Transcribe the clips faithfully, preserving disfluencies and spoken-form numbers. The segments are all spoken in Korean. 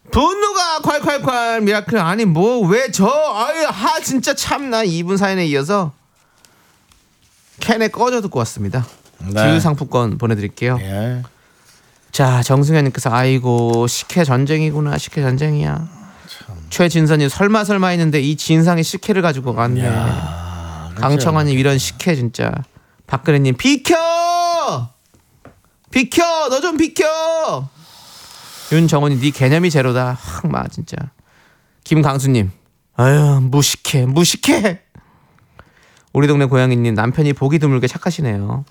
분노가 콸콸콸 미라클. 아니 뭐 왜 저 아유 하 진짜 참나. 이분 사연에 이어서 캔에 꺼져 듣고 왔습니다. 네. 지유상품권 보내드릴게요. 예. 자, 정승현님께서 아이고 식혜 전쟁이구나. 식혜 전쟁이야. 참. 최진선님 설마 설마 했는데 이 진상이 식혜를 가지고 갔네. 강청환님 이런 식혜 진짜. 박근혜님 비켜 비켜 너 좀 비켜. 윤정원이 네 개념이 제로다. 항마 진짜. 김강수님 아유 무식해 무식해. 우리 동네 고양이님 남편이 보기 드물게 착하시네요.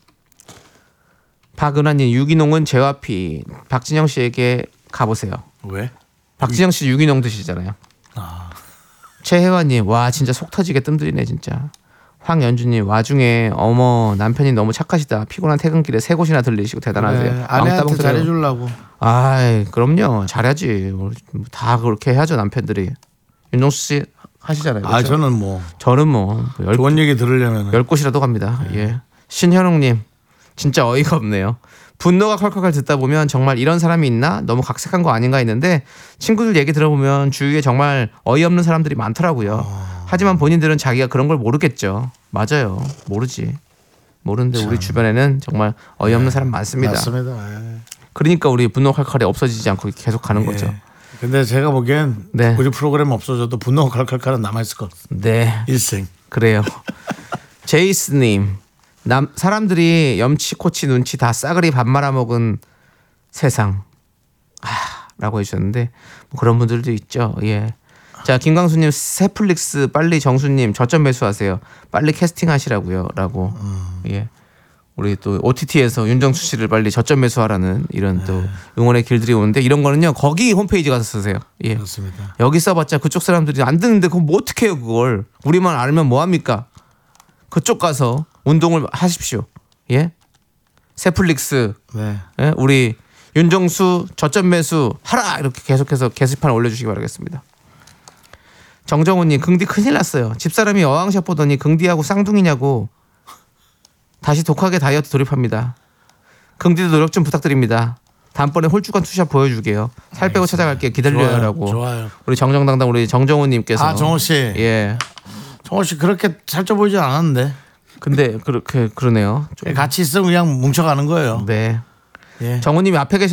박은하님 유기농은 제와피. 박진영 씨에게 가보세요. 왜? 박진영 씨 유기농 드시잖아요. 아. 최혜화님 와 진짜 속 터지게 뜸들이네 진짜. 황연주님 와중에 어머 남편이 너무 착하시다. 피곤한 퇴근길에 세 곳이나 들리시고 대단하세요. 그래, 아내한테 잘해주려고. 아이 그럼요 잘하지. 다 그렇게 해야죠 남편들이. 윤정수 씨 하시잖아요. 그렇죠? 아 저는 뭐 저는 뭐 열, 좋은 얘기 들으려면 열 곳이라도 갑니다. 네. 예. 신현웅님 진짜 어이가 없네요. 분노가 컬컬컬 듣다 보면 정말 이런 사람이 있나 너무 각색한 거 아닌가 했는데 친구들 얘기 들어보면 주위에 정말 어이없는 사람들이 많더라고요. 어... 하지만 본인들은 자기가 그런 걸 모르겠죠. 맞아요. 모르지. 모르는데 참... 우리 주변에는 정말 어이없는 네. 사람 많습니다. 맞습니다. 네. 그러니까 우리 분노 컬컬이 없어지지 않고 계속 가는 네. 거죠. 근데 제가 보기엔 네. 우리 프로그램 없어져도 분노 컬컬컬은 남아있을 것 같습니다. 네. 일생. 그래요. 제이스님 남 사람들이 염치 코치 눈치 다 싸그리 밥 말아먹은 세상 아, 라고 해주셨는데 뭐 그런 분들도 있죠. 예. 자 김광수님 세플릭스 빨리 정수님 저점 매수하세요. 빨리 캐스팅하시라고요. 라고 음. 예. 우리 또 오티티에서 윤정수 씨를 빨리 저점 매수하라는 이런 네. 또 응원의 길들이 오는데 이런 거는요 거기 홈페이지 가서 쓰세요. 예. 그렇습니다. 여기 써봤자 그쪽 사람들이 안 듣는데 그럼 뭐 어떻게 해요 그걸. 우리만 알면 뭐합니까. 그쪽 가서 운동을 하십시오. 예? 세플릭스 네. 예? 우리 윤정수 저점 매수 하라 이렇게 계속해서 게시판에 올려주시기 바라겠습니다. 정정훈님 긍디 큰일 났어요. 집사람이 어항샷 보더니 긍디하고 쌍둥이냐고 다시 독하게 다이어트 돌입합니다. 긍디도 노력 좀 부탁드립니다. 다음번에 홀쭉한 투샷 보여줄게요. 살 빼고 찾아갈게요. 기다려요라고. 좋아요, 좋아요. 우리 정정당당 우리 정정훈님께서 아 정호 씨. 예. 정호 씨 그렇게 살쪄 보이지 않았는데. 근데 그렇게 그러네요. 좀. 같이 있으면 그냥 뭉쳐가는 거예요. 네. 예. 정우님이 앞에 계셔.